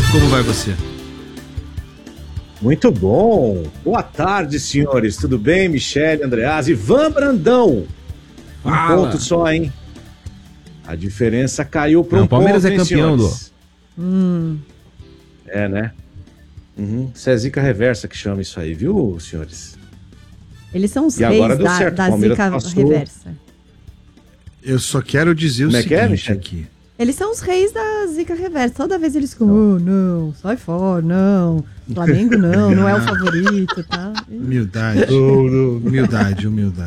Como vai você? Muito bom. Boa tarde, senhores. Tudo bem? Michele, Andreasa, Ivan Brandão. Um ponto só, hein? A diferença caiu para um ponto, Palmeiras é campeão, Lu. É, né? Isso é zica reversa que chama isso aí, viu, senhores? Eles são os E reis agora deu da certo, o zica Palmeiras passou. reversa. Eu só quero dizer o seguinte Michele? aqui. Eles são os reis da zica reversa. Toda vez eles ficam, oh, não, sai fora, não. Flamengo não é o favorito, tá? Humildade. Humildade.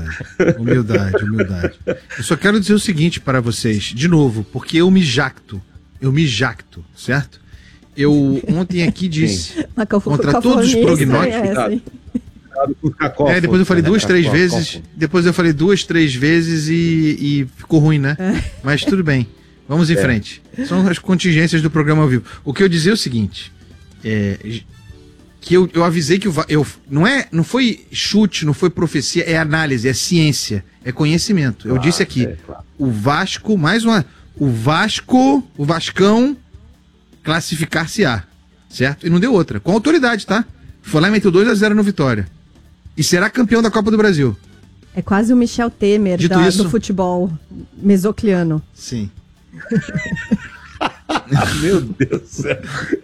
Eu só quero dizer o seguinte para vocês, de novo, porque eu me jacto, certo? Eu ontem aqui disse, contra todos os prognósticos... depois eu falei duas, três vezes e ficou ruim, né? Mas tudo bem, vamos em frente. São as contingências do programa ao vivo. O que eu dizer é o seguinte, que eu avisei que não foi chute, não foi profecia, é análise, é ciência, é conhecimento. Eu disse aqui, o Vasco, o Vascão classificar-se-á, certo? E não deu outra, com autoridade, tá? Foi lá e meteu 2-0 no Vitória. E será campeão da Copa do Brasil. É quase o Michel Temer do futebol mesocliano. Sim. Meu Deus do céu.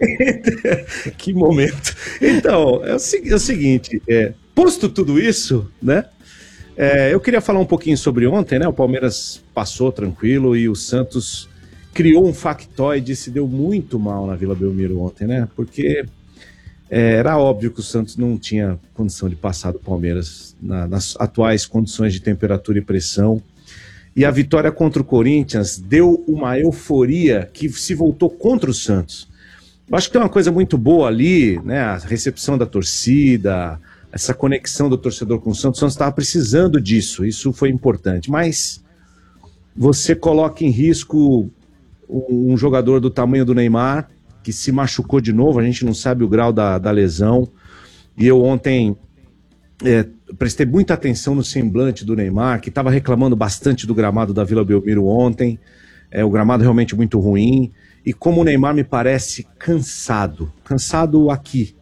Que momento. Então, é o seguinte, posto tudo isso, né? Eu queria falar um pouquinho sobre ontem, né? O Palmeiras passou tranquilo e o Santos criou um factoide e se deu muito mal na Vila Belmiro ontem, né? Porque era óbvio que o Santos não tinha condição de passar do Palmeiras nas atuais condições de temperatura e pressão. E a vitória contra o Corinthians deu uma euforia que se voltou contra o Santos. Eu acho que tem uma coisa muito boa ali, né? A recepção da torcida, essa conexão do torcedor com o Santos. O Santos estava precisando disso, isso foi importante. Mas você coloca em risco um jogador do tamanho do Neymar, que se machucou de novo, a gente não sabe o grau da lesão. E eu ontem prestei muita atenção no semblante do Neymar, que estava reclamando bastante do gramado da Vila Belmiro ontem. O gramado realmente muito ruim. E como o Neymar me parece cansado aqui,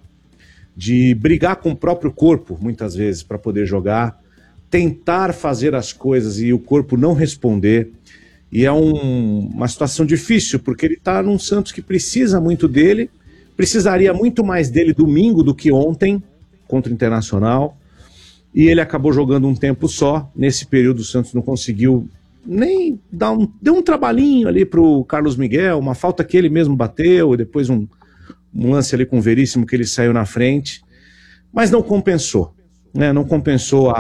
de brigar com o próprio corpo, muitas vezes, para poder jogar, tentar fazer as coisas e o corpo não responder. E é uma situação difícil, porque ele está num Santos que precisa muito dele, precisaria muito mais dele domingo do que ontem, contra o Internacional, e ele acabou jogando um tempo só. Nesse período o Santos não conseguiu nem deu um trabalhinho ali para o Carlos Miguel, uma falta que ele mesmo bateu, e depois um lance ali com o Veríssimo que ele saiu na frente, mas não compensou, né? Não compensou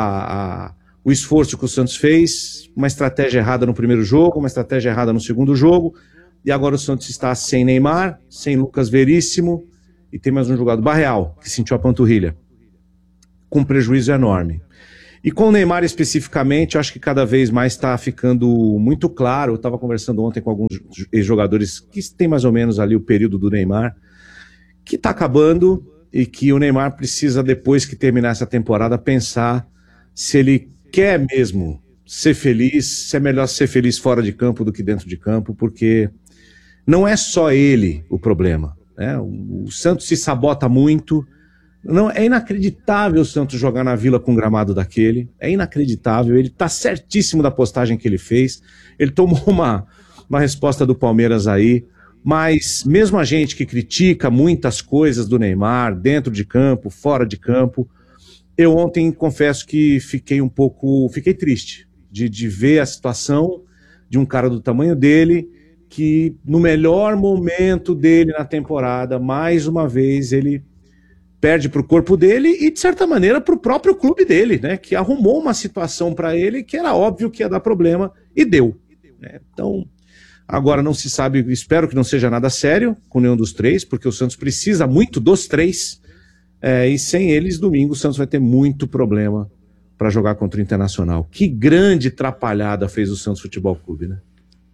o esforço que o Santos fez, uma estratégia errada no primeiro jogo, uma estratégia errada no segundo jogo, e agora o Santos está sem Neymar, sem Lucas Veríssimo, e tem mais um jogador, Barreal, que sentiu a panturrilha, com um prejuízo enorme. E com o Neymar especificamente, eu acho que cada vez mais está ficando muito claro. Eu estava conversando ontem com alguns jogadores que têm mais ou menos ali o período do Neymar, que está acabando e que o Neymar precisa, depois que terminar essa temporada, pensar se ele quer mesmo ser feliz, se é melhor ser feliz fora de campo do que dentro de campo, porque não é só ele o problema, né? O Santos se sabota muito. Não, é inacreditável o Santos jogar na Vila com um gramado daquele, é inacreditável. Ele tá certíssimo da postagem que ele fez, ele tomou uma resposta do Palmeiras aí, mas mesmo a gente que critica muitas coisas do Neymar, dentro de campo, fora de campo, eu ontem confesso que fiquei triste de ver a situação de um cara do tamanho dele, que no melhor momento dele na temporada, mais uma vez ele perde para o corpo dele e, de certa maneira, para o próprio clube dele, né? Que arrumou uma situação para ele que era óbvio que ia dar problema e deu, né? Então, agora não se sabe, espero que não seja nada sério com nenhum dos três, porque o Santos precisa muito dos três, e sem eles, domingo, o Santos vai ter muito problema para jogar contra o Internacional. Que grande trapalhada fez o Santos Futebol Clube, né?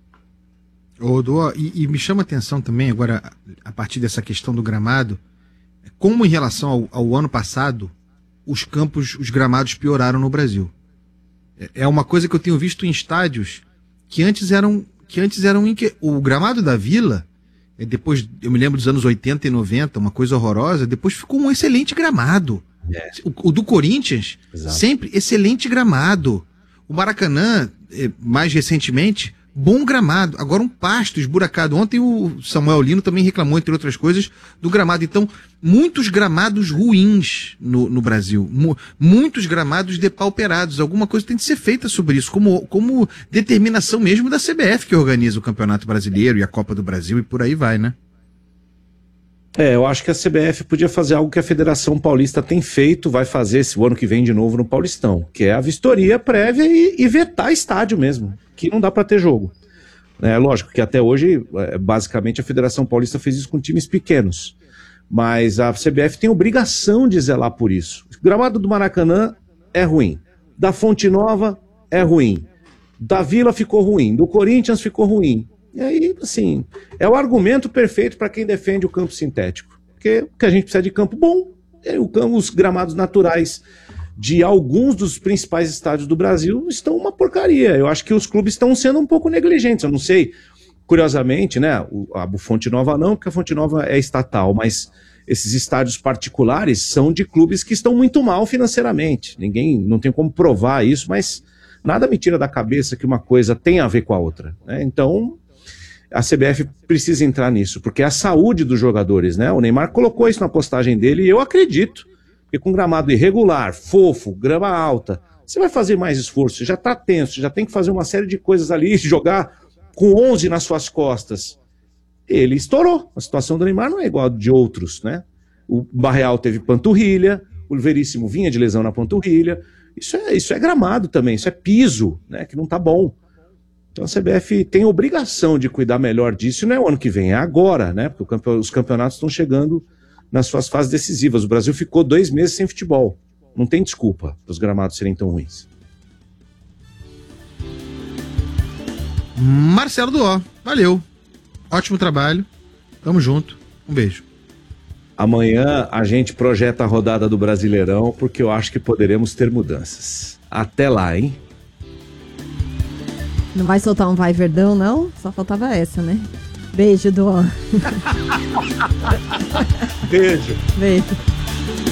E me chama a atenção também, agora, a partir dessa questão do gramado, como em relação ao ano passado, os gramados pioraram no Brasil. É uma coisa que eu tenho visto em estádios que antes eram o gramado da Vila depois, eu me lembro dos anos 80 e 90, uma coisa horrorosa, depois ficou um excelente gramado. O do Corinthians, sempre excelente gramado. O Maracanã, mais recentemente, bom gramado. Agora um pasto esburacado. Ontem o Samuel Lino também reclamou, entre outras coisas, do gramado. Então, muitos gramados ruins no Brasil. Muitos gramados depauperados. Alguma coisa tem que ser feita sobre isso, como determinação mesmo da CBF, que organiza o Campeonato Brasileiro e a Copa do Brasil e por aí vai, né? Eu acho que a CBF podia fazer algo que a Federação Paulista tem feito, vai fazer esse ano que vem de novo no Paulistão, que é a vistoria prévia e vetar estádio mesmo, que não dá para ter jogo. Lógico que até hoje, basicamente, a Federação Paulista fez isso com times pequenos, mas a CBF tem obrigação de zelar por isso. O gramado do Maracanã é ruim, da Fonte Nova é ruim, da Vila ficou ruim, do Corinthians ficou ruim. E aí, assim, é o argumento perfeito para quem defende o campo sintético. Porque o que a gente precisa de campo bom é os gramados naturais de alguns dos principais estádios do Brasil estão uma porcaria. Eu acho que os clubes estão sendo um pouco negligentes. Eu não sei, curiosamente, né? A Fonte Nova não, porque a Fonte Nova é estatal, mas esses estádios particulares são de clubes que estão muito mal financeiramente. Não tem como provar isso, mas nada me tira da cabeça que uma coisa tem a ver com a outra, né? Então, a CBF precisa entrar nisso, porque é a saúde dos jogadores, né? O Neymar colocou isso na postagem dele e eu acredito que com gramado irregular, fofo, grama alta, você vai fazer mais esforço, você já tá tenso, já tem que fazer uma série de coisas ali, jogar com 11 nas suas costas. Ele estourou. A situação do Neymar não é igual a de outros, né? O Barreal teve panturrilha, o Veríssimo vinha de lesão na panturrilha. Isso é gramado também, isso é piso, né? Que não tá bom. Então a CBF tem obrigação de cuidar melhor disso, não é o ano que vem, é agora, né? Porque os campeonatos estão chegando nas suas fases decisivas. O Brasil ficou 2 meses sem futebol. Não tem desculpa para os gramados serem tão ruins. Marcelo Duó, valeu. Ótimo trabalho. Tamo junto. Um beijo. Amanhã a gente projeta a rodada do Brasileirão, porque eu acho que poderemos ter mudanças. Até lá, hein? Não vai soltar um vai Verdão, não? Só faltava essa, né? Beijo, Duó. Beijo. Beijo.